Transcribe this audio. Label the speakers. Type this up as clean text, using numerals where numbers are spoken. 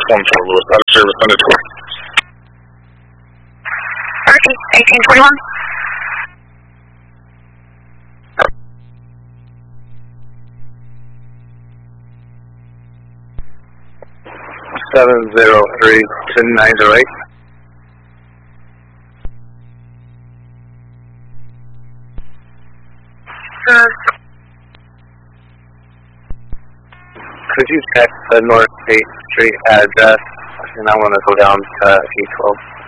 Speaker 1: 14 Lewis, out of service, under 12.
Speaker 2: Okay, 1821.
Speaker 3: Seven 703 to 908. Could you check the North State Street address? And I want to go down to E12.